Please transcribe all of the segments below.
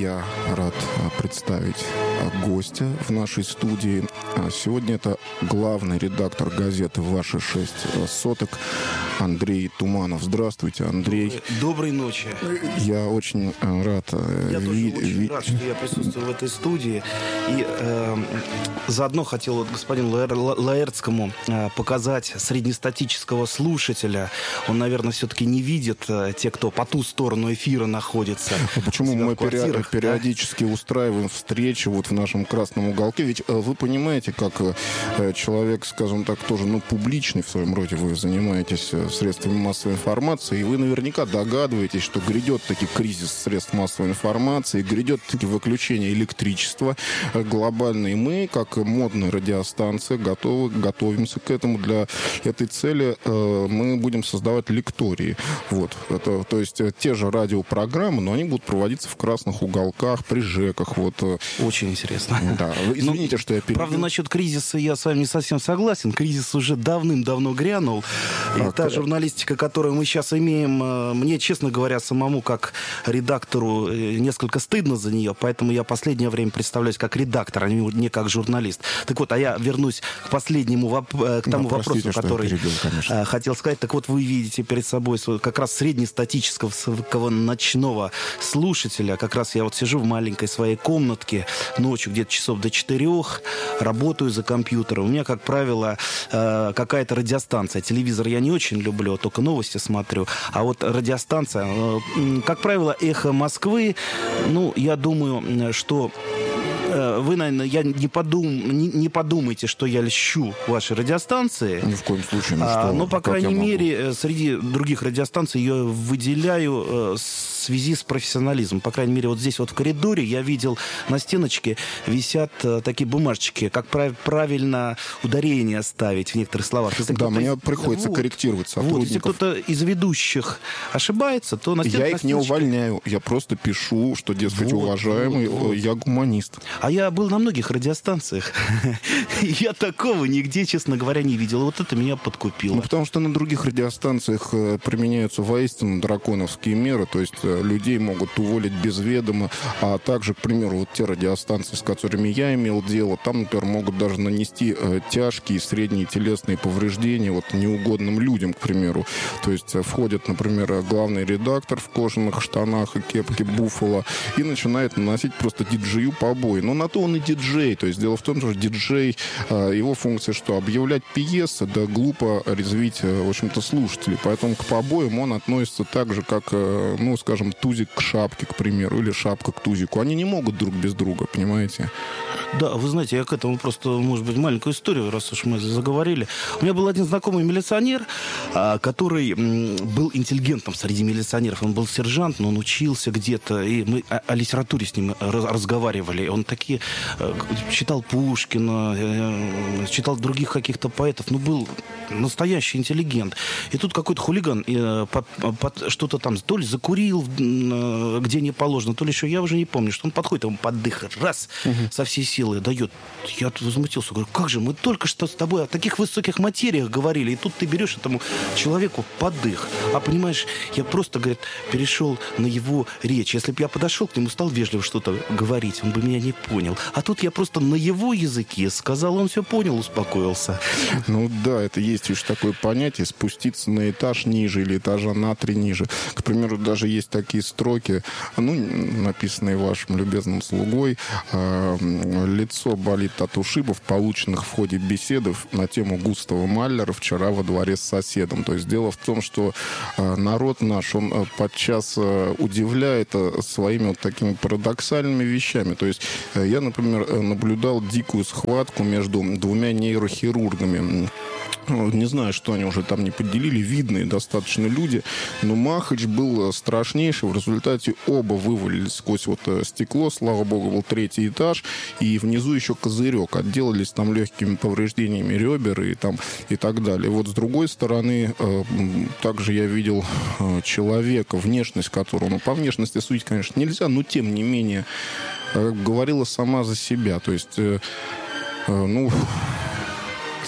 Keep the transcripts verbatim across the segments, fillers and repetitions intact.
я рад представить гостя в нашей студии. Сегодня это главный редактор газеты «Ваши шесть соток» Андрей Туманов. Здравствуйте, Андрей. Доброй, доброй ночи. Я очень рад. Я ви- тоже очень ви- рад, что я присутствую в этой студии. И э, заодно хотел вот господину Лаэр, Лаэртскому э, показать среднестатического слушателя. Он, наверное, все-таки не видит э, те, кто по ту сторону эфира находится. А почему мы пери- периодически да? устраиваем встречи вот в нашем красном уголке? Ведь э, вы понимаете, как э, человек, скажем так, тоже ну, публичный в своем роде, вы занимаетесь э, средствами массовой информации, и вы наверняка догадываетесь, что грядет таки кризис средств массовой информации, грядет таки выключение электричества э, глобальное. И мы, как модная радиостанция, готовы, готовимся к этому. Для этой цели э, мы будем создавать лектории. Вот. Это, то есть э, те же радиопрограммы, но они будут проводиться в красных уголках, при ЖЭКах. Вот. Очень интересно. Да. Извините, что я перебил. Правда, насчет кризиса я с вами не совсем согласен. Кризис уже давным-давно грянул. И А, та как... журналистика, которую мы сейчас имеем, мне, честно говоря, самому как редактору несколько стыдно за нее, поэтому я последнее время представляюсь как редактор, а не как журналист. Так вот, а я вернусь к последнему, воп- к тому ну, вопросу, простите, который перебил, хотел сказать. Так вот, вы видите перед собой как раз среднестатического ночного слушателя. Как раз я вот сижу в маленькой своей комнатке ночью, где-то часов до четырех, работаю за компьютером. У меня, как правило, какая-то радиостанция. Телевизор я не очень люблю, только новости смотрю. А вот радиостанция, как правило, «Эхо Москвы», ну, я думаю, что вы, наверное, я не, подум... не, не подумайте, что я льщу вашей радиостанции. Ни в коем случае. Ну, а, что, но, по крайней мере, могу? среди других радиостанций ее выделяю в связи с профессионализмом. По крайней мере, вот здесь вот в коридоре я видел на стеночке висят такие бумажечки, как прав... правильно ударение ставить в некоторых словах. Если да, мне из... приходится вот. корректировать сотрудников. Вот. Если кто-то из ведущих ошибается, то на стеночке... Я их не увольняю, я просто пишу, что, дескать, вот, уважаемый, вот, вот. я гуманист. А я был на многих радиостанциях. Я такого нигде, честно говоря, не видел. Вот это меня подкупило. Ну, потому что на других радиостанциях применяются воистину драконовские меры. То есть людей могут уволить без ведома. А также, к примеру, вот те радиостанции, с которыми я имел дело, там, например, могут даже нанести тяжкие и средние телесные повреждения вот неугодным людям, к примеру. То есть входит, например, главный редактор в кожаных штанах и кепке буффало и начинает наносить просто диджею побои. Но на то он и диджей. То есть дело в том, что диджей, его функция что? Объявлять пьесы, да глупо резвить, в общем-то, слушателей. Поэтому к побоям он относится так же, как, ну, скажем, тузик к шапке, к примеру, или шапка к тузику. Они не могут друг без друга, понимаете? Да, вы знаете, я к этому просто, может быть, маленькую историю, раз уж мы заговорили. У меня был один знакомый милиционер, который был интеллигентом среди милиционеров. Он был сержант, но он учился где-то, и мы о литературе с ним разговаривали. Он такие читал Пушкина, читал других каких-то поэтов, ну, был настоящий интеллигент. И тут какой-то хулиган под, под, что-то там то ли закурил, где не положено, то ли еще, я уже не помню, что он подходит, ему под дых, раз, угу. со всей силы дает. Я возмутился, говорю, как же, мы только что с тобой о таких высоких материях говорили, и тут ты берешь этому человеку под дых. А понимаешь, я просто, говорит, перешел на его речь. Если бы я подошел к нему, стал вежливо что-то говорить, он бы меня не понял. А тут я просто на его языке сказал, он все понял, успокоился. Ну да, это есть еще такое понятие, спуститься на этаж ниже или этажа на три ниже. К примеру, даже есть такие строки, ну, написанные вашим любезным слугой, лицо болит от ушибов, полученных в ходе беседов на тему Густава Маллера вчера во дворе с соседом. То есть дело в том, что народ наш, он подчас удивляет своими вот такими парадоксальными вещами. То есть я, например, наблюдал дикую схватку между двумя нейрохирургами. Не знаю, что они уже там не поделили, видные достаточно люди, но махач был страшнейший. В результате оба вывалились сквозь вот стекло, слава богу, был третий этаж, и внизу еще козырек. Отделались там легкими повреждениями ребер и, там, и так далее. Вот с другой стороны, также я видел человека, внешность которого, ну, по внешности судить, конечно, нельзя, но тем не менее, говорила сама за себя. То есть, ну...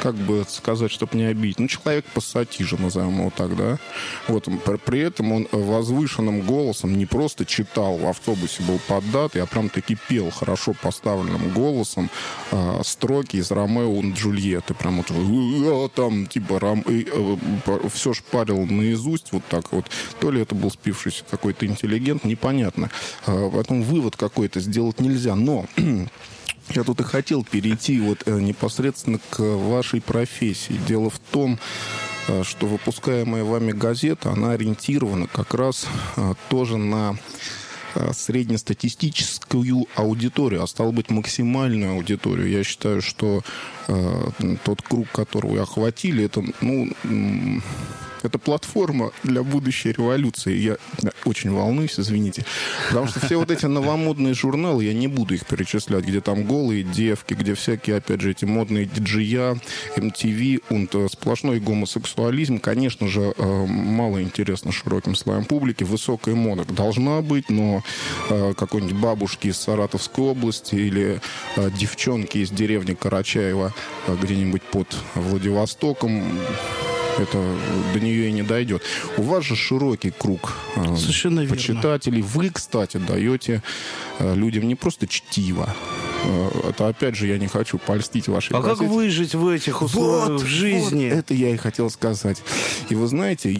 как бы сказать, чтобы не обидеть, ну, человек пассатижа, назовем его так, да. Вот, при, при этом он возвышенным голосом не просто читал, в автобусе был поддатый, а прям таки пел хорошо поставленным голосом э, строки из «Ромео и Джульетты». Прям вот э, там, типа, рам, э, э, все шпарил наизусть вот так вот. То ли это был спившийся какой-то интеллигент, непонятно. Э, поэтому вывод какой-то сделать нельзя. Но я тут и хотел перейти вот э, непосредственно к вашей профессии. Дело в том, э, что выпускаемая вами газета, она ориентирована как раз э, тоже на э, среднестатистическую аудиторию, а стало быть, максимальную аудиторию. Я считаю, что э, тот круг, которого вы охватили, это, ну... М- Это платформа для будущей революции. Я очень волнуюсь, извините. Потому что все вот эти новомодные журналы, я не буду их перечислять, где там голые девки, где всякие, опять же, эти модные диджея, эм ти ви, und сплошной гомосексуализм, конечно же, мало интересно широким слоям публики. Высокая мода должна быть, но какой-нибудь бабушки из Саратовской области или девчонки из деревни Карачаева где-нибудь под Владивостоком, это до нее и не дойдет. У вас же широкий круг Совершенно почитателей. верно. Вы, кстати, даете людям не просто чтиво. Это, опять же, я не хочу польстить вашей А газете. как выжить в этих условиях вот, в жизни? Вот, это я и хотел сказать. И вы знаете...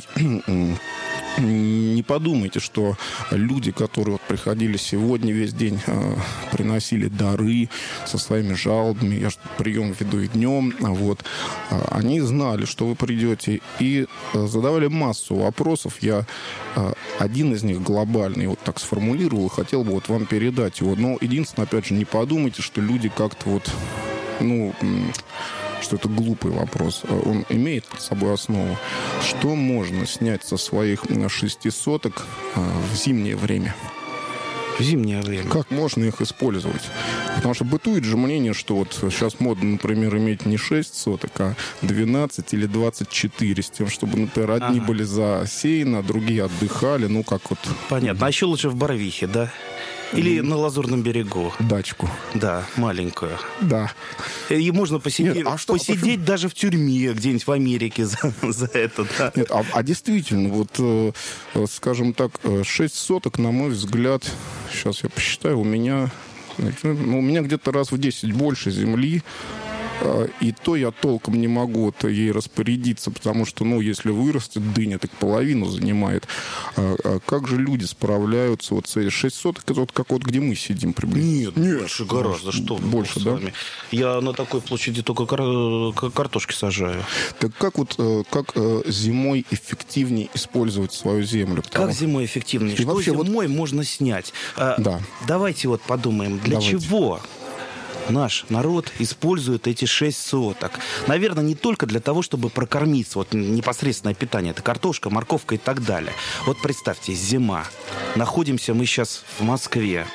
Не подумайте, что люди, которые вот приходили сегодня весь день, э, приносили дары со своими жалобами, я же прием веду и днем, вот, э, они знали, что вы придете, и э, задавали массу вопросов. Я э, один из них глобальный вот так сформулировал и хотел бы вот вам передать его. Но единственное, опять же, не подумайте, что люди как-то вот, ну... что это глупый вопрос. Он имеет под собой основу. Что можно снять со своих шести соток в зимнее время? В зимнее время. Как можно их использовать? Потому что бытует же мнение, что вот сейчас модно, например, иметь не шесть соток, а двенадцать или двадцать четыре, с тем, чтобы, например, одни ага. были засеяны, а другие отдыхали, ну как вот... Понятно. А еще лучше в Боровихе, да? Или на Лазурном берегу. Дачку. Да, маленькую. Да. И можно посидеть, Нет, а что, посидеть а даже в тюрьме где-нибудь в Америке за, за это. Да. Нет, а, а действительно, вот, э, скажем так, шесть соток, на мой взгляд, сейчас я посчитаю, у меня, ну, у меня где-то раз в десять больше земли. И то я толком не могу -то ей распорядиться, потому что, ну, если вырастет дыня, так половину занимает. А, а как же люди справляются вот с этими шесть соток? Это вот как вот где мы сидим приблизительно. Нет, Нет больше гораздо. Что больше, да? Я на такой площади только кар- картошки сажаю. Так как вот как зимой эффективнее использовать свою землю? Потому... Как зимой эффективнее? И что вообще зимой вот... можно снять? Да. Давайте вот подумаем, для Давайте. чего наш народ использует эти шесть соток. Наверное, не только для того, чтобы прокормиться. Вот непосредственное питание. Это картошка, морковка и так далее. Вот представьте, зима. Находимся мы сейчас в Москве.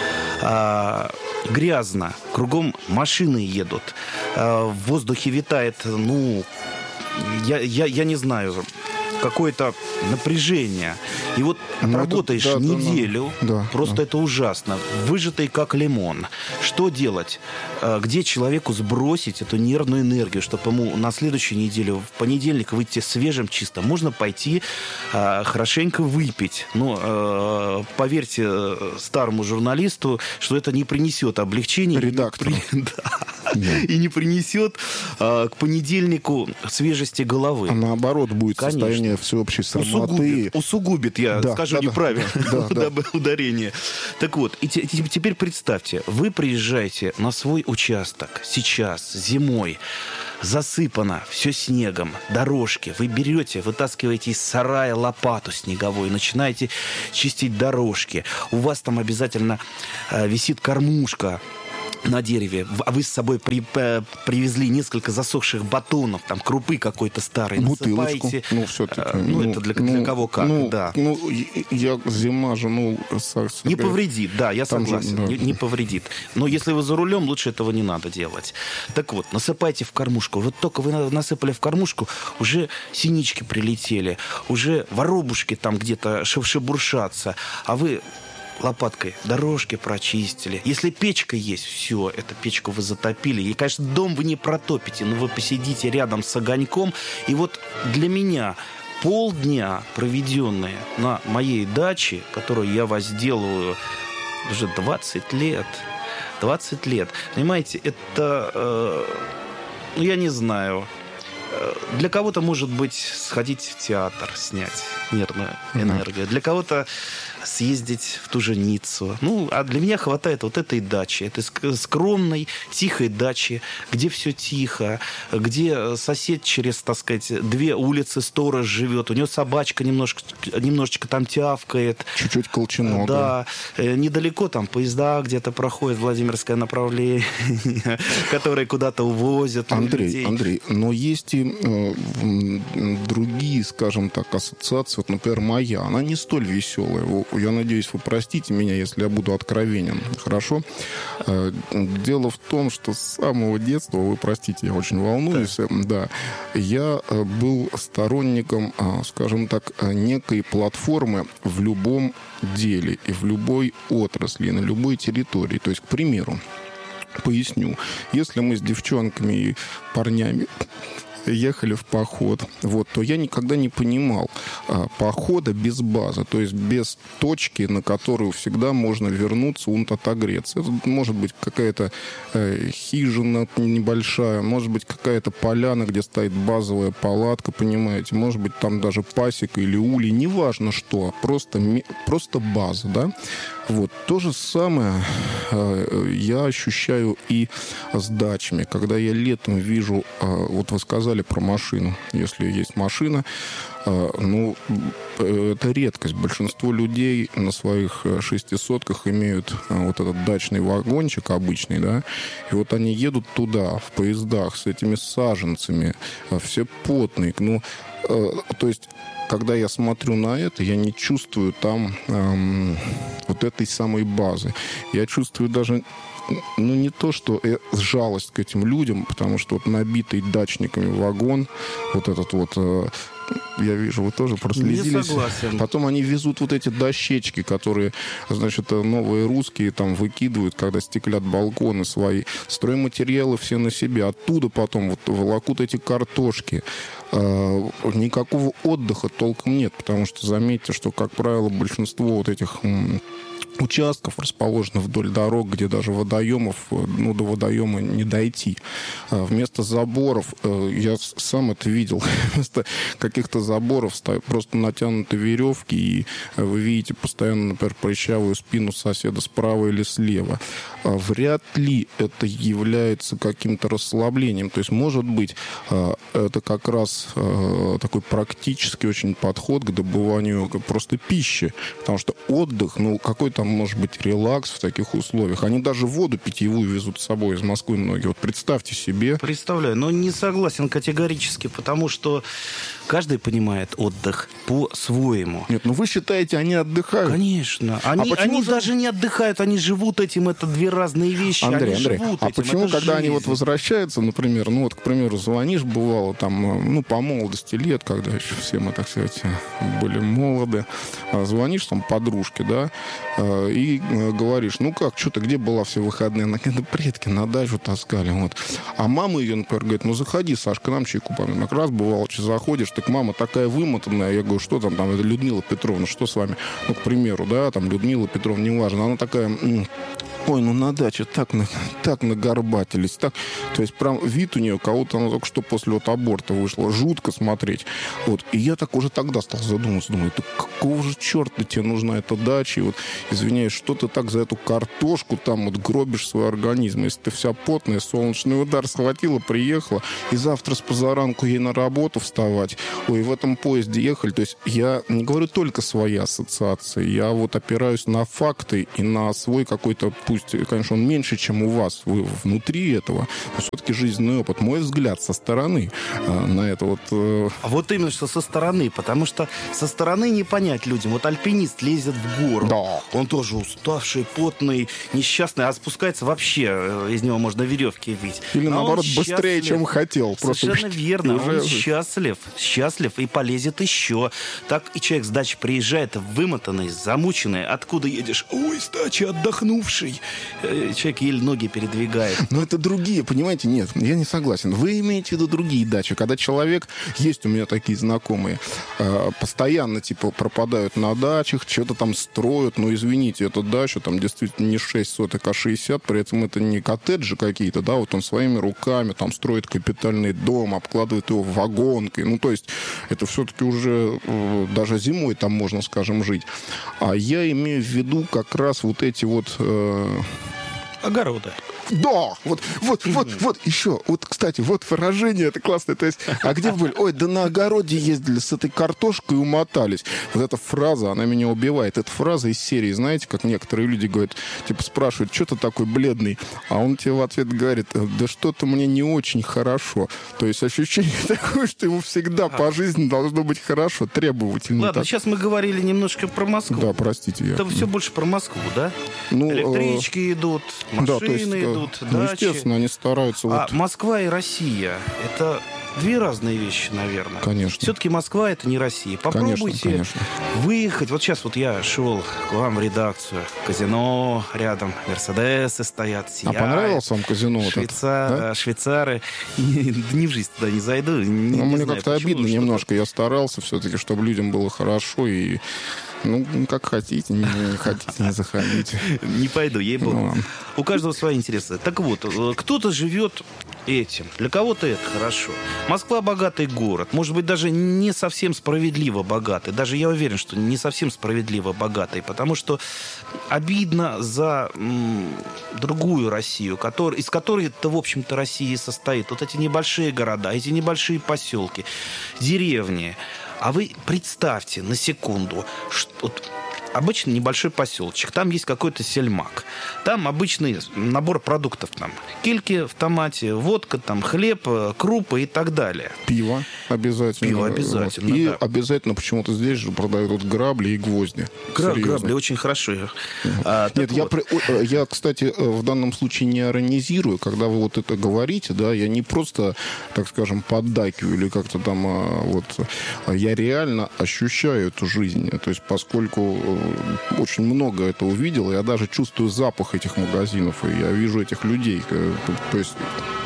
А, грязно. Кругом машины едут. А, в воздухе витает, ну, я, я, я не знаю... какое-то напряжение. И вот ну, работаешь это, да, неделю, да, просто да. это ужасно. Выжатый как лимон. Что делать? Где человеку сбросить эту нервную энергию, чтобы ему на следующую неделю, в понедельник, выйти свежим, чисто? Можно пойти а, хорошенько выпить. Но а, поверьте старому журналисту, что это не принесет облегчения. Редактору. И, да, да. и не принесет а, к понедельнику свежести головы. А наоборот, будет Конечно. состояние всеобщей срамоты. Усугубит, усугубит я да, скажу да, неправильно, да, да, да. ударение. Так вот, и те, теперь представьте, вы приезжаете на свой участок сейчас, зимой, засыпано все снегом, дорожки. Вы берете, вытаскиваете из сарая лопату снеговую, начинаете чистить дорожки. У вас там обязательно э, висит кормушка на дереве, а вы с собой при, э, привезли несколько засохших батонов, там, крупы какой-то старой, бутылочку. Насыпаете. Ну, все-таки. Э, ну, ну, это для, ну, для кого как, ну, да. Ну, я, зима же, ну... Со, со, не повредит, да, я согласен, же, да. не, не повредит. Но если вы за рулем, лучше этого не надо делать. Так вот, насыпайте в кормушку. Вот только вы насыпали в кормушку, уже синички прилетели, уже воробушки там где-то шебуршатся, а вы лопаткой дорожки прочистили. Если печка есть, все, эту печку вы затопили. И, конечно, дом вы не протопите, но вы посидите рядом с огоньком. И вот для меня полдня, проведенные на моей даче, которую я возделываю уже двадцать лет, двадцать лет, понимаете, это, э, ну, я не знаю, для кого-то, может быть, сходить в театр, снять нервную энергию. Для кого-то съездить в ту же Ниццу. Ну, а для меня хватает вот этой дачи. Этой скромной, тихой дачи, где все тихо, где сосед через, так сказать, две улицы сторож живет. У него собачка немножко, немножечко там тявкает. Чуть-чуть колченога. Да. Недалеко там поезда где-то проходят, Владимирское направление, которые куда-то увозят. Андрей, Андрей, но есть и э, другие, скажем так, ассоциации. Вот, например, моя. Она не столь веселая. Я надеюсь, вы простите меня, если я буду откровенен. Хорошо? Дело в том, что с самого детства, вы простите, я очень волнуюсь, да, да я был сторонником, скажем так, некой платформы в любом деле и в любой отрасли, на любой территории. То есть, к примеру, поясню, если мы с девчонками и парнями ехали в поход, вот, то я никогда не понимал а, похода без базы, то есть без точки, на которую всегда можно вернуться, ун отогреться. Это может быть какая-то э, хижина небольшая, может быть какая-то поляна, где стоит базовая палатка, понимаете, может быть там даже пасека или улей, неважно что, просто, просто база, да. Вот. То же самое э, я ощущаю и с дачами. Когда я летом вижу, э, вот вы сказали про машину, если есть машина, э, ну, это редкость. Большинство людей на своих шестисотках имеют э, вот этот дачный вагончик обычный, да, и вот они едут туда, в поездах, с этими саженцами, э, все потные, ну, э, то есть когда я смотрю на это, я не чувствую там эм, вот этой самой базы. Я чувствую даже, ну, не то, что э, жалость к этим людям, потому что вот набитый дачниками вагон, вот этот вот, э, я вижу, вы тоже прослезились. Не согласен. Потом они везут вот эти дощечки, которые, значит, новые русские там выкидывают, когда стеклят балконы свои. Стройматериалы все на себе. Оттуда потом вот волокут эти картошки. Никакого отдыха толком нет, потому что заметьте, что, как правило, большинство вот этих участков расположено вдоль дорог, где даже водоемов, ну, до водоема не дойти. Вместо заборов, я сам это видел, вместо каких-то заборов просто натянуты веревки, и вы видите постоянно, например, прыщавую спину соседа справа или слева. Вряд ли это является каким-то расслаблением. То есть, может быть, это как раз такой практический очень подход к добыванию просто пищи. Потому что отдых, ну, какой там может быть релакс в таких условиях. Они даже воду питьевую везут с собой из Москвы многие. Вот представьте себе. Представляю, но не согласен категорически, потому что каждый понимает отдых по-своему. Нет, ну вы считаете, они отдыхают? Конечно. Они, а они же... даже не отдыхают, они живут этим. Это две разные вещи. Андрей, они Андрей, живут а этим. почему, это когда жизнь. они вот возвращаются, например, ну вот, к примеру, звонишь, бывало там, ну, по молодости лет, когда еще все мы, так сказать, были молоды, звонишь там подружке, да, и говоришь, ну как, что ты, где была все выходные? Она говорит, предки на дачу таскали, вот. А мама ее, например, говорит, ну заходи, Саш, к нам чайку помню. Как раз бывало, что заходишь, так мама такая вымотанная, я говорю, что там, там, это Людмила Петровна, что с вами? Ну, к примеру, да, там, Людмила Петровна, неважно, она такая... Ой, ну на даче так, на, так нагорбатились, так. То есть прям вид у нее, кого-то она только что после вот аборта вышла. Жутко смотреть. Вот. И я так уже тогда стал задумываться. Думаю, да какого же черта тебе нужна эта дача? И вот, извиняюсь, что ты так за эту картошку там вот гробишь свой организм? Если ты вся потная, солнечный удар схватила, приехала, и завтра с позаранку ей на работу вставать. Ой, в этом поезде ехали. То есть я не говорю только свои ассоциации. Я вот опираюсь на факты и на свой какой-то путь пусть, конечно, он меньше, чем у вас, вы внутри этого, но все-таки жизненный опыт, мой взгляд со стороны э, на это вот... Э... А вот именно, что со стороны, потому что со стороны не понять людям. Вот альпинист лезет в гору, да. Он тоже уставший, потный, несчастный, а спускается вообще, из него можно веревки видеть. Или, но наоборот, быстрее, чем хотел. Совершенно Просто... верно, уже... он счастлив, счастлив и полезет еще. Так и человек с дачи приезжает вымотанный, замученный. Откуда едешь? Ой, с дачи отдохнувший. Человек еле ноги передвигает. Но это другие, понимаете? Нет, я не согласен. Вы имеете в виду другие дачи, когда человек, есть у меня такие знакомые, постоянно, типа, пропадают на дачах, что-то там строят, но, извините, эта дача там действительно не шесть соток, а шестьдесят, при этом это не коттеджи какие-то, да, вот он своими руками там строит капитальный дом, обкладывает его вагонкой, ну, то есть это все-таки уже даже зимой там можно, скажем, жить. А я имею в виду как раз вот эти вот... Э... Огороды. Да, вот, вот, вот, вот, еще, вот, кстати, вот выражение, это классное, то есть, а где вы были? Ой, да на огороде ездили с этой картошкой и умотались. Вот эта фраза, она меня убивает. Эта фраза из серии, знаете, как некоторые люди говорят, типа спрашивают, что ты такой бледный? А он тебе в ответ говорит, да что-то мне не очень хорошо. То есть ощущение такое, что ему всегда по жизни должно быть хорошо, требовательно. Ладно, так. Сейчас мы говорили немножко про Москву. Да, простите. Я... Это все больше про Москву, да? Ну, электрички э... идут, машины да, то есть, идут. Ну, дачи. естественно, они стараются... А вот... Москва и Россия — это две разные вещи, наверное. Конечно. Все-таки Москва — это не Россия. Попробуйте конечно, конечно. выехать. Вот сейчас вот я шел к вам в редакцию. Казино рядом, Мерседесы стоят, сияют. А понравилось вам казино? Швейца... Да? Швейцары. Ни в жизнь туда не зайду. Не, ну, не мне знаю, как-то почему, обидно немножко. Я старался все-таки, чтобы людям было хорошо и... Ну, как хотите, не, не хотите, не заходите. Не пойду, ей-богу. Ну, у каждого свои интересы. Так вот, кто-то живет этим. Для кого-то это хорошо. Москва — богатый город. Может быть, даже не совсем справедливо богатый. Даже я уверен, что не совсем справедливо богатый. Потому что обидно за м, другую Россию, который, из которой-то, в общем-то, Россия и состоит. Вот эти небольшие города, эти небольшие поселки, деревни. А вы представьте на секунду, что вот обычно небольшой поселочек, там есть какой-то сельмак, там обычный набор продуктов, там кильки в томате, водка, там хлеб, крупы и так далее. Пиво обязательно. Пиво обязательно, И да. обязательно почему-то здесь же продают вот грабли и гвозди. Гра- грабли очень хорошо. А, Нет, я, вот. при, я, кстати, в данном случае не иронизирую, когда вы вот это говорите, да, я не просто, так скажем, поддакиваю или как-то там вот, я реально ощущаю эту жизнь, то есть поскольку очень много это увидел, я даже чувствую запах этих магазинов, и я вижу этих людей, то есть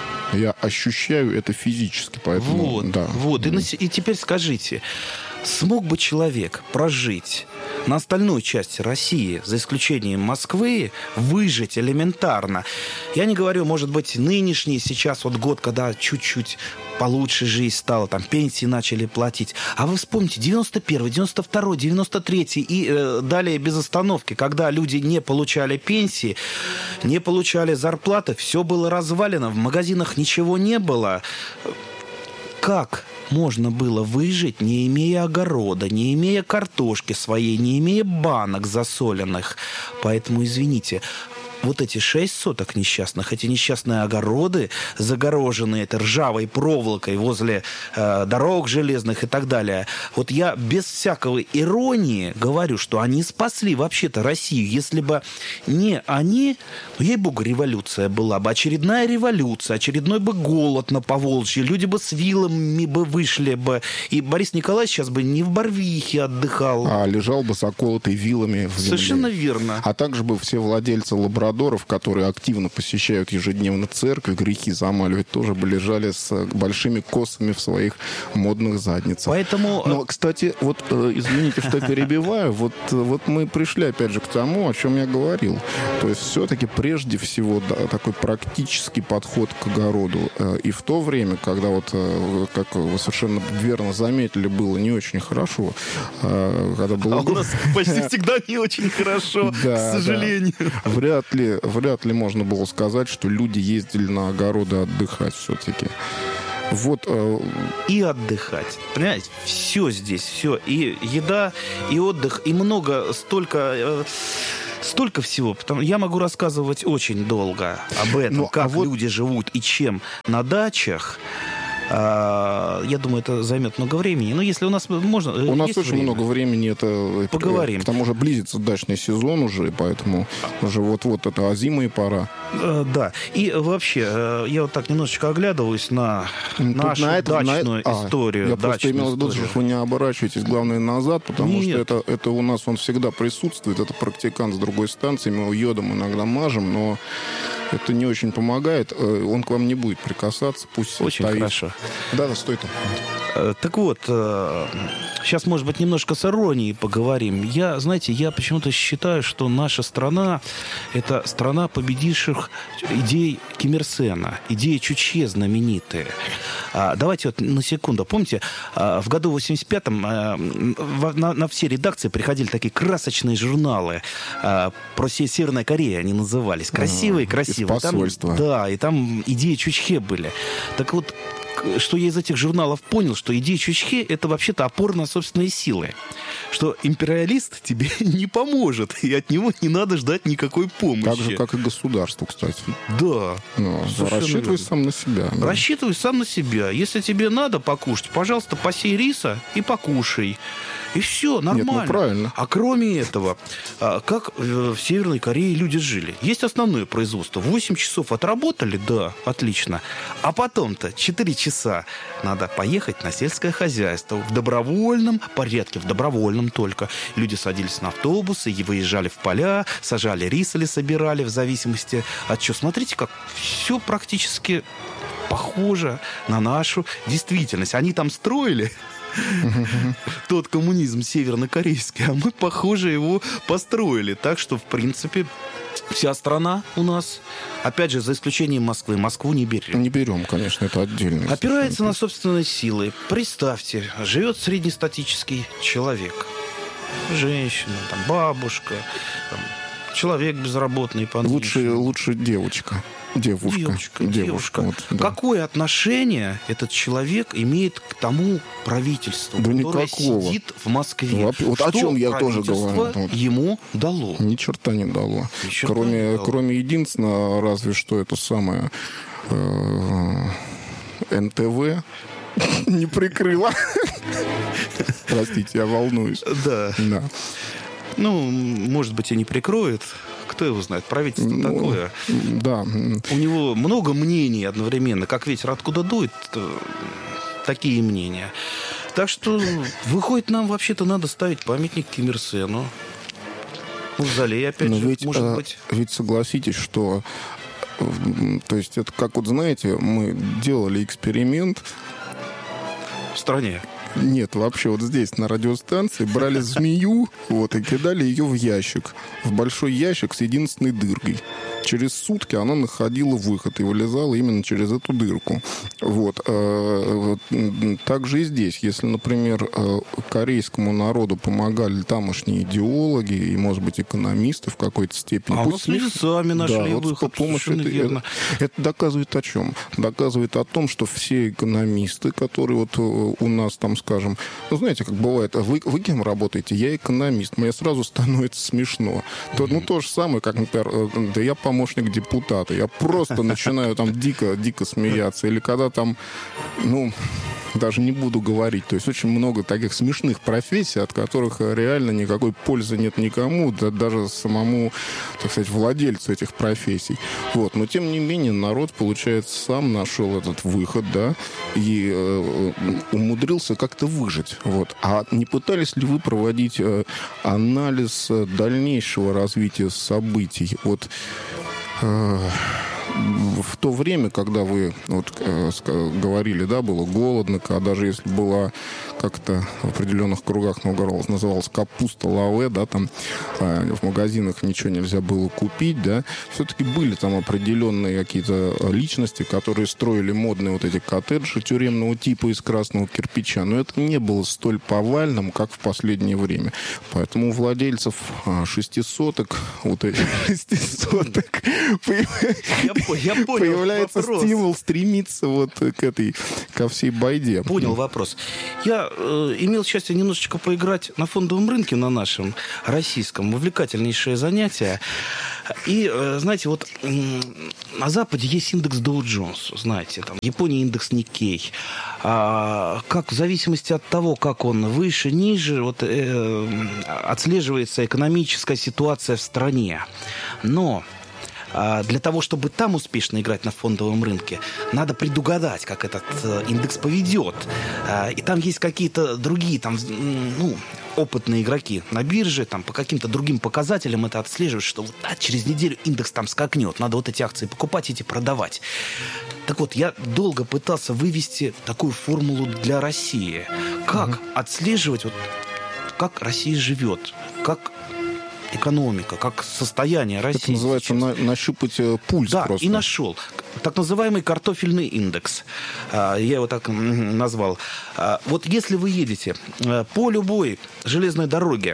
я ощущаю это физически, поэтому вот, да. Вот, и, на, и теперь скажите, смог бы человек прожить на остальной части России, за исключением Москвы, выжить элементарно? Я не говорю, может быть, нынешний сейчас вот год, когда чуть-чуть получше жизнь стала, там пенсии начали платить. А вы вспомните, девяносто первый, девяносто второй, девяносто третий и э, далее без остановки, когда люди не получали пенсии, не получали зарплаты, все было развалено, в магазинах ничего не было. Как можно было выжить, не имея огорода, не имея картошки своей, не имея банок засоленных? Поэтому, извините, вот эти шесть соток несчастных, эти несчастные огороды, загороженные этой ржавой проволокой возле э, дорог железных и так далее, вот я без всякого иронии говорю, что они спасли вообще-то Россию. Если бы не они, ну, ей-богу, революция была бы, очередная революция, очередной бы голод на Поволжье, люди бы с вилами бы вышли бы, и Борис Николаевич сейчас бы не в Барвихе отдыхал. А лежал бы заколотый вилами в земле. Совершенно верно. А также бы все владельцы лабрадоров, которые активно посещают ежедневно церковь, грехи замаливать, тоже бы лежали с большими косами в своих модных задницах. Поэтому... Но, кстати, вот, извините, что перебиваю, вот, вот мы пришли, опять же, к тому, о чем я говорил. То есть все-таки прежде всего да, такой практический подход к огороду. И в то время, когда вот, как вы совершенно верно заметили, было не очень хорошо. Когда было... А у нас почти всегда не очень хорошо, к сожалению. Вряд ли Вряд ли можно было сказать, что люди ездили на огороды отдыхать все-таки. Вот, э... И отдыхать. Понимаете, все здесь, все. И еда, и отдых, и много, столько... Э... столько всего. Потому, я могу рассказывать очень долго об этом, ну, как а вот... люди живут и чем на дачах. Я думаю, это займет много времени. Но если у нас можно... У нас очень время? много времени. Это, Поговорим. К тому же близится дачный сезон уже, поэтому уже вот-вот это озимая пора. Да. И вообще, я вот так немножечко оглядываюсь на Тут нашу на это, дачную на... историю. А, я просто имел в виду, что вы не оборачиваетесь, главное, назад, потому Нет. что это, это у нас он всегда присутствует. Это практикант с другой станции. Мы его йодом иногда мажем, но... Это не очень помогает. Он к вам не будет прикасаться. Пусть очень стоит. Хорошо. Да, да, стой там. Так вот, сейчас, может быть, немножко с иронией поговорим. Я, знаете, я почему-то считаю, что наша страна – это страна победивших идей Ким Ир Сена, идеи Чучхе знаменитые. Давайте вот на секунду. Помните, в году восемьдесят пятом на, на все редакции приходили такие красочные журналы про Северную Корею, они назывались. Красивые, красивые. Посольство. Там, да, и там идеи Чучхе были. Так вот, что я из этих журналов понял, что идея Чучхе – это вообще-то опора на собственные силы. Что империалист тебе не поможет, и от него не надо ждать никакой помощи. Так же, как и государство, кстати. Да. Ну, рассчитывай сам на себя. Да. Рассчитывай сам на себя. Если тебе надо покушать, пожалуйста, посей риса и покушай. И все, нормально. Нет, ну правильно. А кроме этого, как в Северной Корее люди жили? Есть основное производство. восемь часов отработали, да, отлично. А потом-то четыре часа надо поехать на сельское хозяйство. В добровольном порядке, в добровольном только. Люди садились на автобусы и выезжали в поля, сажали рис или собирали, в зависимости от чего. Смотрите, как все практически похоже на нашу действительность. Они там строили... тот коммунизм севернокорейский, а мы, похоже, его построили. Так что, в принципе, вся страна у нас, опять же, за исключением Москвы, Москву не берем. Не берем, конечно, это отдельно. Опирается на собственные силы. Представьте, живет среднестатический человек. Женщина, там, бабушка, там, человек безработный. Лучше, лучше девочка. Девушка. Девушка. Девушка. девушка. Вот, да. Какое отношение этот человек имеет к тому правительству, да которое никакого. Сидит в Москве? Вот, вот о чем я тоже говорю. Вот. Ему дало? Ни черта не дало. Ни черта кроме, не дало. Кроме единственного, разве что это самое э, эн тэ вэ не прикрыла. Простите, я волнуюсь. Да. Да. Ну, может быть, и не прикроет. Кто его знает? Правительство ну, такое. Да. У него много мнений одновременно. Как ветер откуда дует, такие мнения. Так что, выходит, нам вообще-то надо ставить памятник Ким Ир Сену. Мавзолей, опять Но же, ведь, может а, быть. Ведь согласитесь, что... То есть это как вот, знаете, мы делали эксперимент... В стране. Нет, вообще вот здесь, на радиостанции, брали змею вот, и кидали ее в ящик. В большой ящик с единственной дыркой. Через сутки она находила выход и вылезала именно через эту дырку. Вот. Также и здесь. Если, например, корейскому народу помогали тамошние идеологи и, может быть, экономисты в какой-то степени. А пусть люди сами нашли да, выход. Вот помощью это, это, это доказывает о чем? Доказывает о том, что все экономисты, которые вот у нас там, скажем, ну, знаете, как бывает, вы, вы кем работаете? Я экономист. Мне сразу становится смешно. То, ну, то же самое, как, например, да я помощник депутата. Я просто начинаю там дико, дико смеяться. Или когда там, ну, даже не буду говорить. То есть очень много таких смешных профессий, от которых реально никакой пользы нет никому, да, даже самому, так сказать, владельцу этих профессий. Вот. Но, тем не менее, народ, получается, сам нашел этот выход, да, и э, умудрился как-то выжить. Вот. А не пытались ли вы проводить э, анализ дальнейшего развития событий? Вот э, в то время, когда вы вот, э, говорили, да, было голодно, когда даже если была как-то в определенных кругах называлась капуста лаве, да, там э, в магазинах ничего нельзя было купить, да, все-таки были там определенные какие-то личности, которые строили модные вот эти коттеджи тюремного типа из красного кирпича, но это не было столь повальным, как в последнее время. Поэтому у владельцев э, шестисоток, вот этих шестисоток, Я я понял появляется вопрос. стимул стремиться вот к этой, ко всей байде. Понял вопрос. Я э, имел счастье немножечко поиграть на фондовом рынке, на нашем российском. Увлекательнейшее занятие. И, э, знаете, вот э, на Западе есть индекс Dow Jones, знаете, там, в Японии индекс Nikkei. А, как в зависимости от того, как он выше, ниже, вот, э, отслеживается экономическая ситуация в стране. Но для того, чтобы там успешно играть на фондовом рынке, надо предугадать, как этот индекс поведет. И там есть какие-то другие, там, ну, опытные игроки на бирже, там, по каким-то другим показателям это отслеживают, что вот, а, через неделю индекс там скакнет, надо вот эти акции покупать, эти продавать. Так вот, я долго пытался вывести такую формулу для России. Как mm-hmm. отслеживать, вот, как Россия живет, как экономика, как состояние России. Это называется на, нащупать пульс да, просто. И нашел. Так называемый картофельный индекс. Я его так назвал. Вот если вы едете по любой железной дороге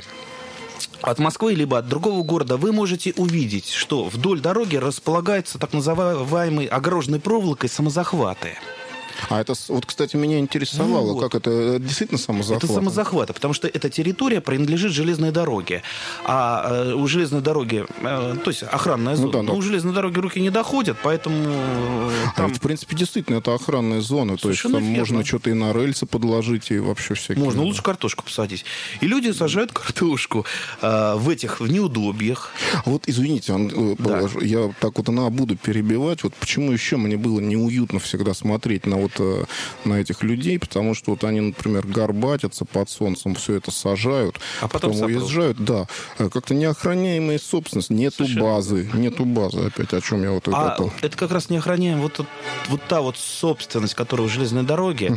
от Москвы либо от другого города, вы можете увидеть, что вдоль дороги располагаются так называемые огороженной проволокой самозахваты. А это, вот, кстати, меня интересовало, вот. как это действительно самозахват? Это самозахваты, потому что эта территория принадлежит железной дороге. А э, у железной дороги, э, то есть охранная зона, ну, да, но да. у железной дороги руки не доходят, поэтому... Э, там... А ведь, в принципе, действительно, это охранная зона. Совершенно то есть там верно. Можно что-то и на рельсы подложить, и вообще всякие... Можно лучше картошку посадить. И люди сажают картошку э, в этих, в неудобьях. Вот, извините, он, да. я так вот она буду перебивать. Вот почему еще мне было неуютно всегда смотреть на вот на этих людей, потому что вот они, например, горбатятся под солнцем, все это сажают, а потом, потом уезжают. Да, как-то неохраняемая собственность, нету Совершенно. базы, нету базы опять, о чем я вот а это... это как раз неохраняемая вот, вот та вот собственность, которая у железной дороги,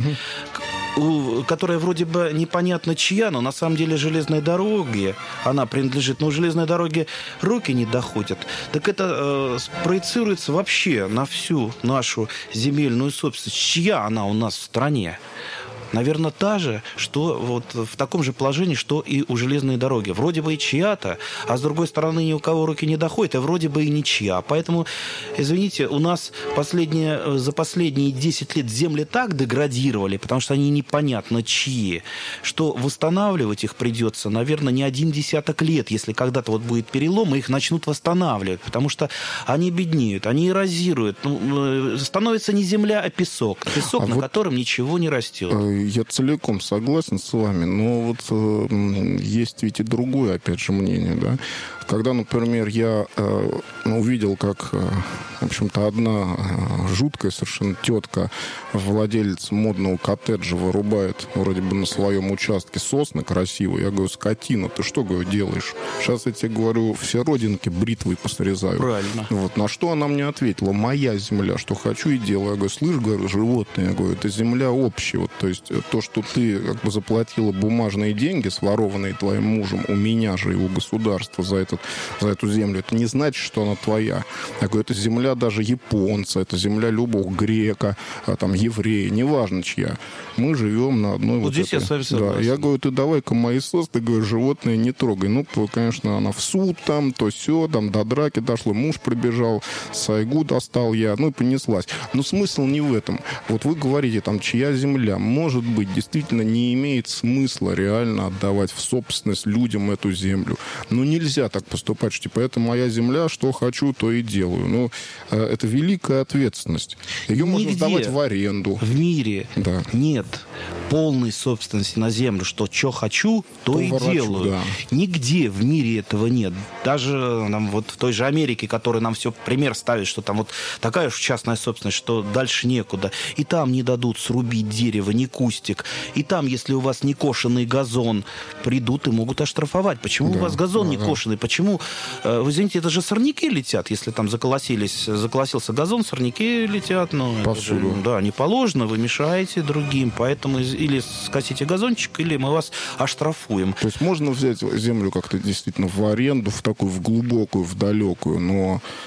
угу. которая вроде бы непонятно чья, но на самом деле железной дороге она принадлежит, но у железной дороги руки не доходят. Так это э, проецируется вообще на всю нашу земельную собственность. Чья она у нас в стране? Наверное, та же, что вот в таком же положении, что и у железной дороги. Вроде бы и чья-то, а с другой стороны ни у кого руки не доходят, а вроде бы и ничья. Поэтому, извините, у нас последние, за последние десять лет земли так деградировали, потому что они непонятно чьи, что восстанавливать их придется, наверное, не один десяток лет. Если когда-то вот будет перелом, их начнут восстанавливать, потому что они беднеют, они эрозируют. Ну, становится не земля, а песок. Песок, а на вот... котором ничего не растет. Я целиком согласен с вами, но вот э, есть ведь и другое, опять же, мнение, да. Когда, например, я э, увидел, как, э, в общем-то, одна э, жуткая совершенно тетка, владелец модного коттеджа, вырубает вроде бы на своем участке сосны красивые, я говорю, скотина, ты что, говорю, делаешь? Сейчас я тебе говорю, все родинки бритвой посрезаю. Правильно. Вот. На что она мне ответила, моя земля, что хочу и делаю. Я говорю, слышь, говорю, животные, я говорю, это земля общая, вот, то есть то, что ты как бы заплатила бумажные деньги, сворованные твоим мужем, у меня же и у государства за, этот, за эту землю, это не значит, что она твоя. Я говорю, это земля даже японца, это земля любого грека, а, там, еврея, неважно чья. Мы живем на одной вот, вот здесь этой... я с вами согласен. Да. Я говорю, ты давай-ка мои сосны, говорю, животные не трогай. Ну, конечно, она в суд там, то сё, там до драки дошло, муж прибежал, сайгу достал я, ну и понеслась. Но смысл не в этом. Вот вы говорите, там, чья земля, может быть, действительно не имеет смысла реально отдавать в собственность людям эту землю. Но нельзя так поступать, что типа, это моя земля, что хочу, то и делаю. Ну, это великая ответственность. Ее Нигде можно сдавать в аренду. В мире да. нет полной собственности на землю, что что хочу, то, то и ворочу, делаю. Да. Нигде в мире этого нет. Даже нам, вот в той же Америке, которая нам все пример ставит, что там вот такая уж частная собственность, что дальше некуда. И там не дадут срубить дерево, ни кустик. И там, если у вас не кошеный газон, придут и могут оштрафовать. Почему да, у вас газон да, не кошеный? Да. Почему? Вы извините, это же сорняки летят, если там заколосились, заколосился газон, сорняки летят. Ну, же, да, не положено, вы мешаете другим. Поэтому или скосите газончик, или мы вас оштрафуем. То есть можно взять землю как-то действительно в аренду, в такую, в глубокую, в далекую, но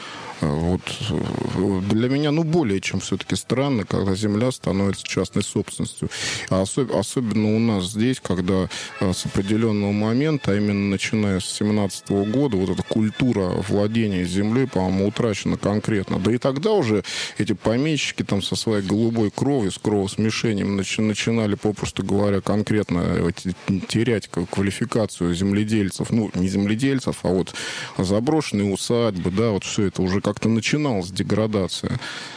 Вот для меня, ну, более чем все-таки странно, когда земля становится частной собственностью. А особ- особенно у нас здесь, когда с определенного момента, а именно начиная с семнадцатого года, вот эта культура владения землей, по-моему, утрачена конкретно. Да и тогда уже эти помещики там со своей голубой кровью, с кровосмешением начи- начинали, попросту говоря, конкретно терять квалификацию земледельцев. Ну, не земледельцев, а вот заброшенные усадьбы, да, вот все это уже как-то начиналась деградация.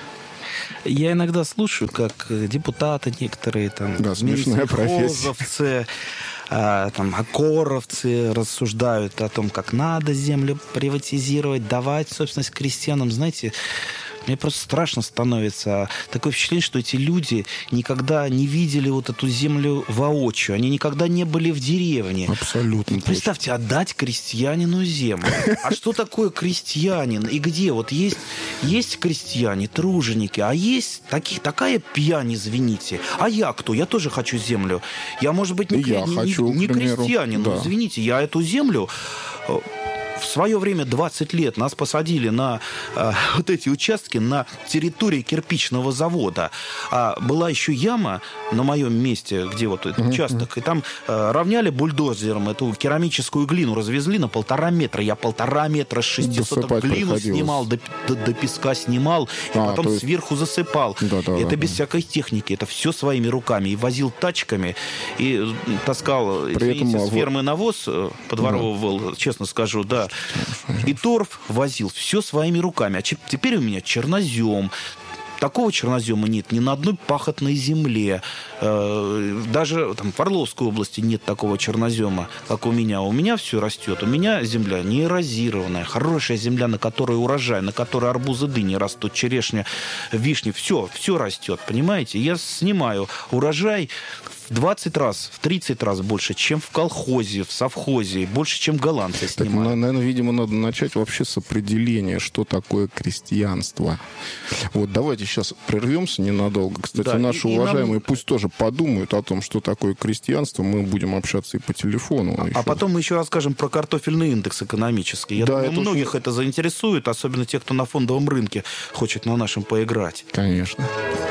Я иногда слушаю, как депутаты некоторые, там, да, смешная профессия. А, там, окоровцы рассуждают о том, как надо землю приватизировать, давать собственность крестьянам. Знаете, мне просто страшно становится. Такое впечатление, что эти люди никогда не видели вот эту землю воочию. Они никогда не были в деревне. Абсолютно. Представьте, точно. Отдать крестьянину землю. А что такое крестьянин? И где? Вот есть, есть крестьяне, труженики, а есть таких, такая пьянь, извините. А я кто? Я тоже хочу землю. Я, может быть, не, я не, хочу, не, не крестьянин, да. но, извините, я эту землю... В свое время, двадцать лет, нас посадили на э, вот эти участки на территории кирпичного завода. А была еще яма на моем месте, где вот этот uh-huh. участок, и там э, равняли бульдозером эту керамическую глину, развезли на полтора метра. Я полтора метра с шестисоток глину снимал, до, до, до песка снимал, и а, потом есть... сверху засыпал. Да, да, это да, без да. всякой техники, это все своими руками. И возил тачками, и таскал, извините, с фермы навоз, подворовывал, да. честно скажу, да. И торф возил все своими руками. А теперь у меня чернозем. Такого чернозема нет ни на одной пахотной земле. Даже там, в Орловской области нет такого чернозема, как у меня. У меня все растет. У меня земля не эрозированная. Хорошая земля, на которой урожай, на которой арбузы, дыни растут, черешня, вишни. Все, все растет, понимаете? Я снимаю урожай в двадцать раз, в тридцать раз больше, чем в колхозе, в совхозе, больше, чем голландцы снимают. Так, наверное, видимо, надо начать вообще с определения, что такое крестьянство. Вот давайте сейчас прервемся ненадолго. Кстати, да, наши и, уважаемые и нам... пусть тоже подумают о том, что такое крестьянство. Мы будем общаться и по телефону. А, а потом мы еще расскажем про картофельный индекс экономический. Я да, думаю, это многих очень... это заинтересует, особенно тех, кто на фондовом рынке хочет на нашем поиграть. Конечно.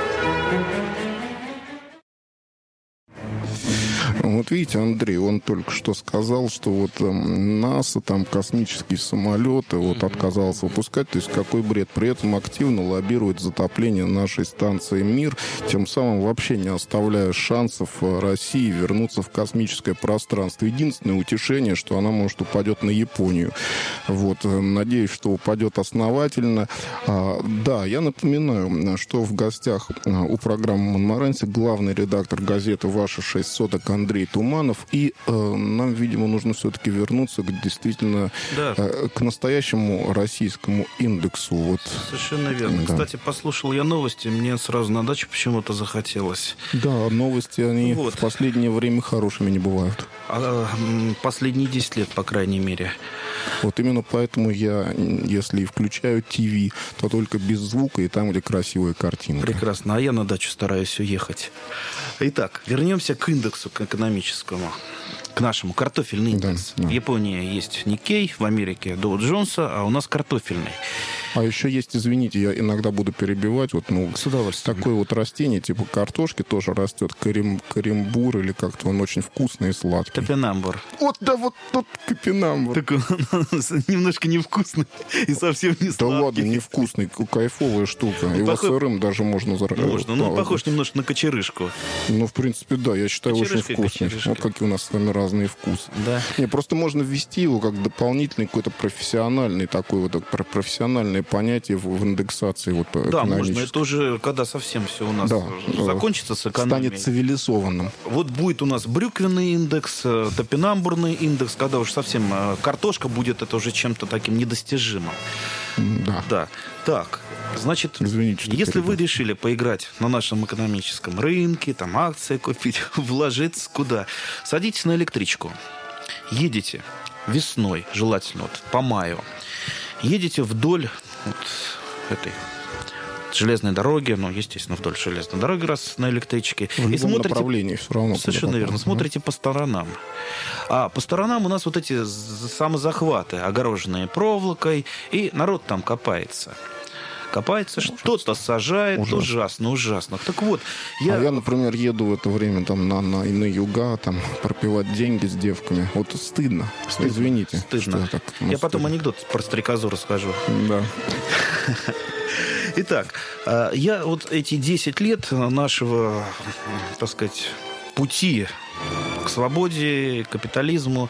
Вот видите, Андрей, он только что сказал, что вот э, НАСА, там, космические самолеты вот, mm-hmm. отказался выпускать. То есть какой бред. При этом активно лоббирует затопление нашей станции «Мир», тем самым вообще не оставляя шансов России вернуться в космическое пространство. Единственное утешение, что она, может, упадет на Японию. Вот. Надеюсь, что упадет основательно. А, да, я напоминаю, что в гостях у программы «Монморанси» главный редактор газеты «Ваши шесть соток» Андрей Туманов. И э, нам, видимо, нужно все-таки вернуться к, действительно да. э, к настоящему российскому индексу. Вот. Совершенно верно. Да. Кстати, послушал я новости, мне сразу на дачу почему-то захотелось. Да, новости, они вот. в последнее время хорошими не бывают. А, последние десять лет, по крайней мере. Вот именно поэтому я, если и включаю ТВ, то только без звука и там, где красивая картинка. Прекрасно. А я на дачу стараюсь уехать. Итак, вернемся к индексу, к экономическому. К нашему. Картофельный индекс. Да, да. В Японии есть Никкей, в Америке Доу Джонса, а у нас картофельный. А еще есть, извините, я иногда буду перебивать, вот, ну, с удовольствием. Такое вот растение, типа картошки, тоже растет, карим, каримбур, или как-то он очень вкусный и сладкий. Топинамбур. Вот, да, вот тот топинамбур. Так он немножко невкусный и совсем не сладкий. Да ладно, невкусный, кайфовая штука. Его сырым даже можно заработать. Можно, ну, похож немножко на кочерышку. Ну, в принципе, да, я считаю, очень вкусный. Вот какие у нас с вами разные вкусы. Да. Не, просто можно ввести его как дополнительный какой-то профессиональный такой вот, профессиональный понятие в индексации. Вот, да, можно. Это уже, когда совсем все у нас да, закончится с экономией. Станет цивилизованным. Вот будет у нас брюквенный индекс, топинамбурный индекс, когда уж совсем картошка будет, это уже чем-то таким недостижимым. Да. Да. Так, значит, извините, если перебил. Вы решили поиграть на нашем экономическом рынке, там акции купить, вложиться куда? Садитесь на электричку. Едете весной, желательно вот, по маю. Едете вдоль вот этой железной дороги, ну, естественно, вдоль железной дороги, раз на электричке. В любом и смотрите, направлении все равно. Совершенно верно. Смотрите по сторонам. А по сторонам у нас вот эти самозахваты, огороженные проволокой, и народ там копается. Копается, что-то сажает. Ужасно. ужасно, ужасно. Так вот, я... А я, например, еду в это время там на, на, на юга, там, пропивать деньги с девками. Вот стыдно. стыдно. Извините. Стыдно. Я, так, ну, я потом стыдно. Анекдот про стрекозу расскажу. Да. Итак, я вот эти десять лет нашего, так сказать, пути к свободе, к капитализму.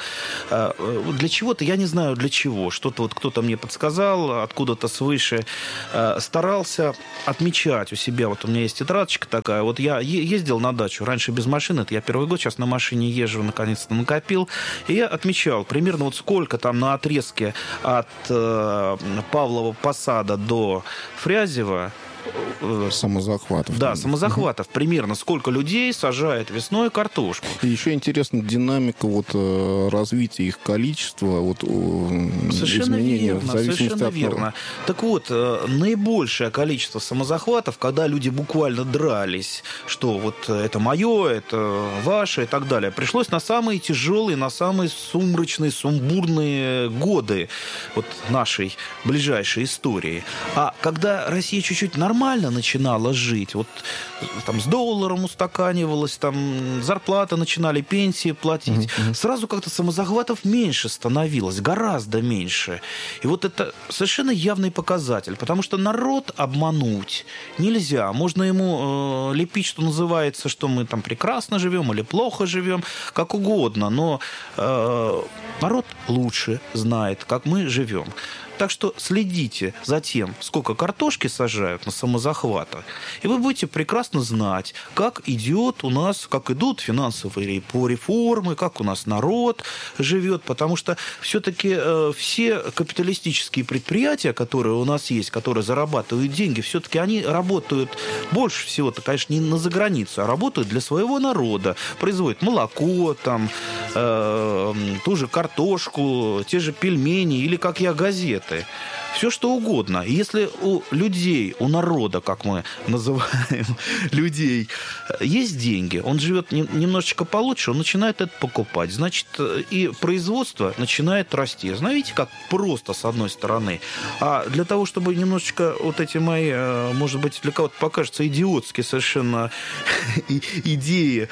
Для чего-то, я не знаю для чего, что-то вот кто-то мне подсказал, откуда-то свыше, старался отмечать у себя, вот у меня есть тетрадочка такая, вот я ездил на дачу, раньше без машины, это я первый год, сейчас на машине езжу, наконец-то накопил, и я отмечал примерно вот сколько там на отрезке от Павлова Посада до Фрязева, самозахватов. Да, самозахватов. Примерно сколько людей сажает весной картошку. И еще интересно динамика вот, развития их количества, вот, совершенно изменения верно, в зависимости совершенно от... верно. Так вот, наибольшее количество самозахватов, когда люди буквально дрались, что вот это мое, это ваше и так далее, пришлось на самые тяжелые, на самые сумрачные, сумбурные годы вот нашей ближайшей истории. А когда Россия чуть-чуть нормально нормально начинала жить. Вот там с долларом устаканивалась, там зарплата начинали, пенсии платить. Mm-hmm. Сразу как-то самозахватов меньше становилось, гораздо меньше. И вот это совершенно явный показатель, потому что народ обмануть нельзя. Можно ему э, лепить, что называется, что мы там прекрасно живем или плохо живем, как угодно, но э, народ лучше знает, как мы живем. Так что следите за тем, сколько картошки сажают на самозахватах, и вы будете прекрасно знать, как идет у нас, как идут финансовые реформы, как у нас народ живет, потому что все-таки э, все капиталистические предприятия, которые у нас есть, которые зарабатывают деньги, все-таки они работают больше всего-то, конечно, не на заграницу, а работают для своего народа, производят молоко, там, э, ту же картошку, те же пельмени или, как я, газеты. Все что угодно. И если у людей, у народа, как мы называем людей, есть деньги, он живет немножечко получше, он начинает это покупать. Значит, и производство начинает расти. Знаете, как просто с одной стороны. А для того, чтобы немножечко вот эти мои, может быть, для кого-то покажется идиотские совершенно идеи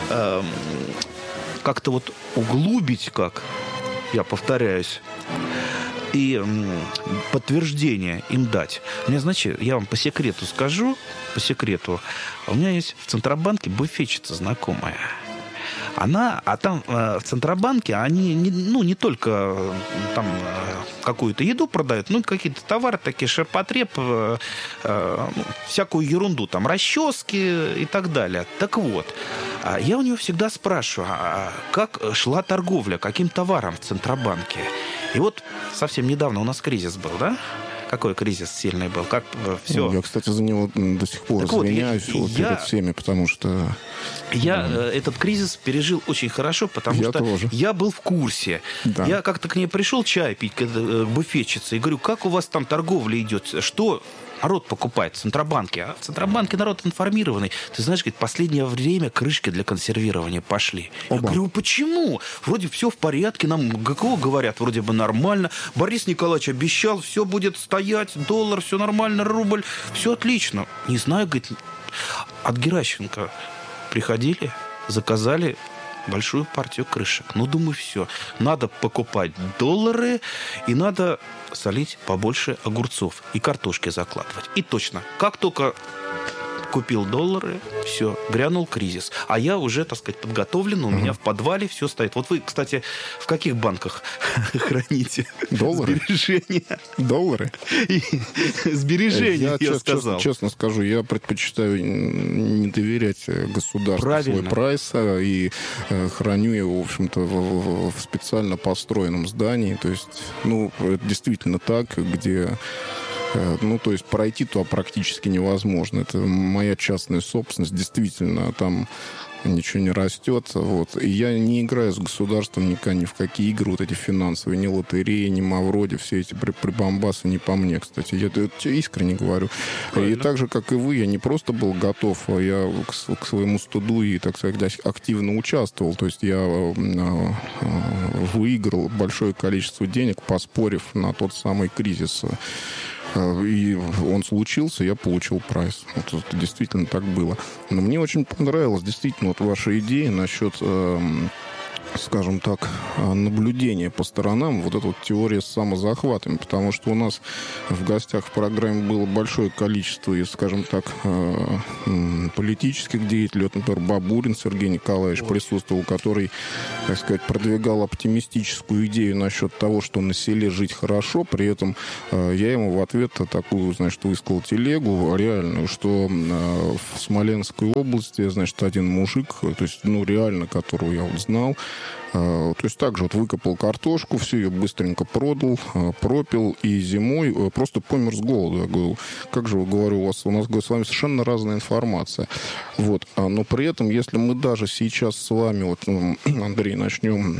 как-то вот углубить, как я повторяюсь, и подтверждение им дать. У меня, значит, я вам по секрету скажу, по секрету, у меня есть в Центробанке буфетчица знакомая. Она, а там э, в Центробанке они не, ну, не только э, там э, какую-то еду продают, ну, какие-то товары такие, ширпотреб, э, э, всякую ерунду, там, расчески и так далее. Так вот, э, я у нее всегда спрашиваю, а как шла торговля, каким товаром в Центробанке? И вот совсем недавно у нас кризис был, да? Какой кризис сильный был? Как все? Я, кстати, за него до сих пор так извиняюсь вот, я, перед всеми, потому что... Я да. этот кризис пережил очень хорошо, потому я что тоже. я был в курсе. Да. Я как-то к ней пришел чай пить, к буфетчице, и говорю, как у вас там торговля идет? Что народ покупает в Центробанке? А в Центробанке народ информированный. Ты знаешь, говорит, в последнее время крышки для консервирования пошли. Оба. Я говорю, почему? Вроде все в порядке, нам ГКО говорят, вроде бы нормально. Борис Николаевич обещал, все будет стоять, доллар, все нормально, рубль, все отлично. Не знаю, говорит, от Геращенко приходили, заказали большую партию крышек. Ну, думаю, все. Надо покупать доллары и надо солить побольше огурцов и картошки закладывать. И точно, как только купил доллары, все, грянул кризис. А я уже, так сказать, подготовлен, у uh-huh. меня в подвале все стоит. Вот вы, кстати, в каких банках храните доллары? Сбережения? Доллары? И сбережения, я, я честно, сказал. Честно, честно скажу, я предпочитаю не доверять государству Правильно. свой прайс и э, храню его, в общем-то, в, в специально построенном здании. То есть, ну, это действительно так, где Ну, то есть пройти туда практически невозможно. Это моя частная собственность. Действительно, там ничего не растет. Вот. И я не играю с государством никогда ни в какие игры, вот эти финансовые, ни лотереи, ни Мавроди, все эти прибамбасы не по мне, кстати. Я это искренне говорю. Правильно. И так же, как и вы, я не просто был готов, я к, к своему стыду и, так сказать, активно участвовал. То есть я выиграл большое количество денег, поспорив на тот самый кризис. И он случился, я получил прайс. Вот это действительно так было. Но мне очень понравилась действительно вот ваша идея насчет, э, скажем так, наблюдения по сторонам, вот эта вот теория с самозахватами, потому что у нас в гостях в программе было большое количество, скажем так, э, политических деятелей. Вот, например, Бабурин Сергей Николаевич вот. присутствовал, который, так сказать, продвигал оптимистическую идею насчет того, что на селе жить хорошо, при этом э, я ему в ответ такую, значит, высказал телегу реальную, что э, в Смоленской области, значит, один мужик, то есть, ну, реально, которого я вот знал, то есть также вот выкопал картошку, все ее быстренько продал, пропил, и зимой просто помер с голоду. Я говорю, как же, говорю, у вас, у нас, говорю, с вами совершенно разная информация. Вот. Но при этом, если мы даже сейчас с вами, вот, Андрей, начнем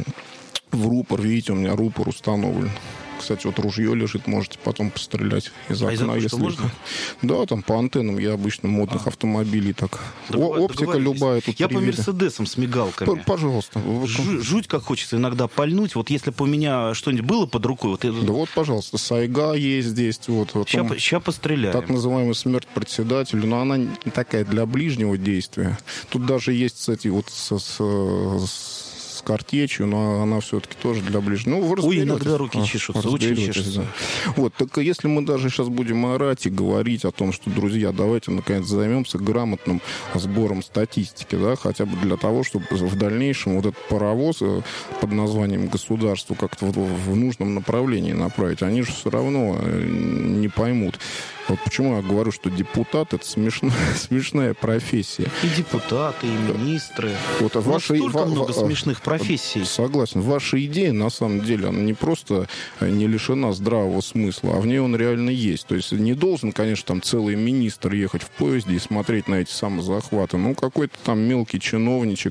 в рупор, видите, у меня рупор установлен. Кстати, вот ружье лежит, можете потом пострелять из окна. А из окна, если... можно? Да, там по антеннам я обычно модных а. автомобилей так. О, оптика любая тут. Я по Мерседесам с мигалками. П- пожалуйста. Ж- жуть как хочется иногда пальнуть. Вот если бы у меня что-нибудь было под рукой... Вот это... Да вот, пожалуйста, Сайга есть здесь. Вот, вот сейчас, там, сейчас постреляем. Так называемая смерть председателю. Но она не такая для ближнего действия. Тут даже есть, кстати, вот с... с, с картечью, но она все-таки тоже для ближнего. Ну, вы Ой, иногда руки чешутся, очень чешутся. Да. Вот, так если мы даже сейчас будем орать и говорить о том, что, друзья, давайте, наконец, займемся грамотным сбором статистики, да, хотя бы для того, чтобы в дальнейшем вот этот паровоз под названием государство как-то в, в нужном направлении направить, они же все равно не поймут. Вот почему я говорю, что депутат — это смешная, смешная профессия. И депутаты, и министры. Вот, а У ваши, нас столько ва- много ва- смешных профессий. Согласен. Ваша идея, на самом деле, она не просто не лишена здравого смысла, а в ней он реально есть. То есть не должен, конечно, там целый министр ехать в поезде и смотреть на эти самозахваты. Ну, какой-то там мелкий чиновничек,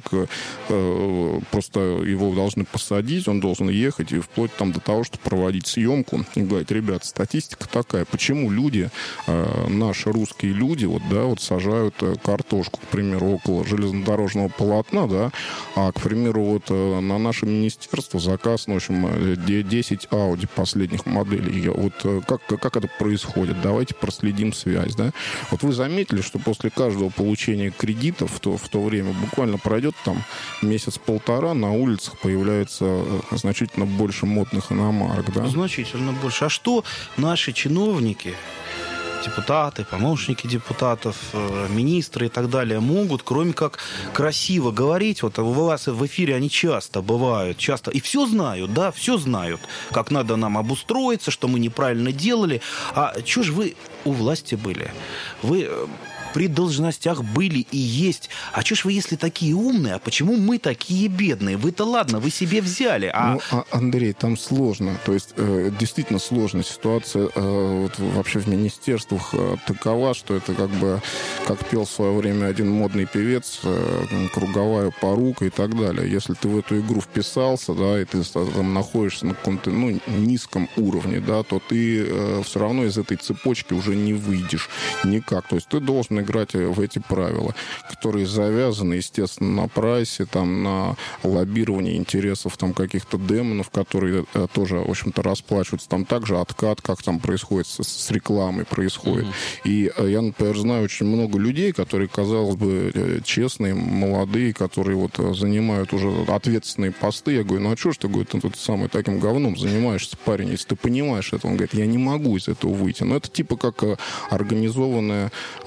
э, просто его должны посадить, он должен ехать и вплоть там до того, чтобы проводить съемку и говорить, ребят, статистика такая. Почему люди... наши русские люди вот, да, вот сажают картошку, к примеру, около железнодорожного полотна, да, а, к примеру, вот на наше министерство заказ, ну, в общем, десять Audi последних моделей. Вот как, как это происходит? Давайте проследим связь, да. Вот вы заметили, что после каждого получения кредитов в то, в то время буквально пройдет там месяц-полтора, на улицах появляется значительно больше модных иномарок, да? Значительно больше. А что наши чиновники, депутаты, помощники депутатов, министры и так далее могут, кроме как красиво говорить? Вот у вас в эфире они часто бывают, часто, и все знают, да, все знают, как надо нам обустроиться, что мы неправильно делали. А что же вы у власти были? Вы при должностях были и есть. А что ж вы, если такие умные, а почему мы такие бедные? Вы-то ладно, вы себе взяли. А... Ну, а, Андрей, там сложно. То есть, э, действительно сложная ситуация. Э, вот вообще в министерствах э, такова, что это как бы, как пел в свое время один модный певец, э, круговая порука и так далее. Если ты в эту игру вписался, да, и ты там находишься на каком-то, ну, низком уровне, да, то ты э, все равно из этой цепочки уже не выйдешь никак. То есть ты должен играть в эти правила, которые завязаны, естественно, на прайсе, там, на лоббировании интересов там, каких-то демонов, которые э, тоже, в общем-то, расплачиваются. Там также откат, как там происходит с, с рекламой, происходит. Mm-hmm. И э, я, например, знаю очень много людей, которые, казалось бы, э, честные, молодые, которые вот занимают уже ответственные посты. Я говорю, ну а что ж ты, говорит, ты тут самый таким говном занимаешься, парень, если ты понимаешь это? Он говорит, я не могу из этого выйти. Но это типа как организованная очень... Вот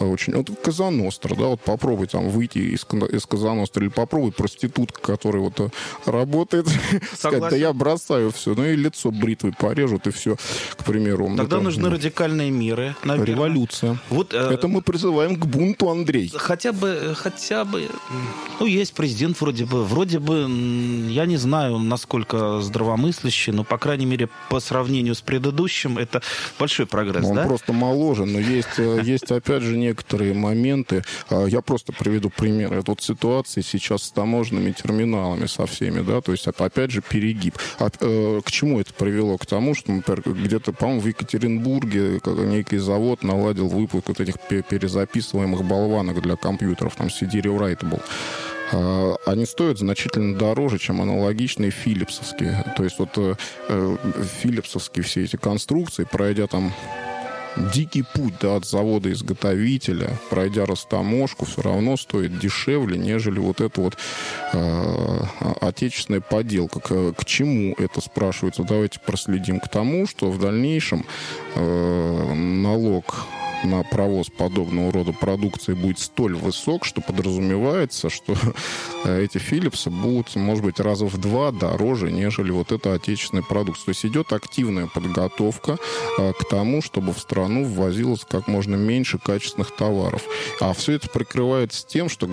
вот Казаностра, да, вот попробуй там выйти из, из Казаностра, или попробуй проститутка, которая вот работает, сказать, да я бросаю все, ну и лицо бритвой порежут, и все, к примеру. Тогда это, нужны радикальные меры, наверное. Революция. Вот, это мы призываем к бунту, Андрей. Хотя бы, хотя бы, ну, есть президент вроде бы, вроде бы, я не знаю, насколько здравомыслящий, но, по крайней мере, по сравнению с предыдущим, это большой прогресс, Он да? просто моложе, но есть, есть, опять же, некоторые моменты. Я просто приведу пример. Это вот ситуация сейчас с таможенными терминалами со всеми, да, то есть, опять же, перегиб. А, э, к чему это привело? К тому, что, например, где-то, по-моему, в Екатеринбурге некий завод наладил выпуск вот этих перезаписываемых болванок для компьютеров, там, си ди Rewritable. Они стоят значительно дороже, чем аналогичные филипсовские. То есть вот э, филипсовские все эти конструкции, пройдя там дикий путь, да, от завода-изготовителя, пройдя растаможку, все равно стоит дешевле, нежели вот эта вот э, отечественная поделка. К, к чему это спрашивается? Давайте проследим к тому, что в дальнейшем э, налог на провоз подобного рода продукции будет столь высок, что подразумевается, что эти Филипсы будут, может быть, раза в два дороже, нежели вот эта отечественная продукция. То есть идет активная подготовка к тому, чтобы в страну ввозилось как можно меньше качественных товаров. А все это прикрывается тем, что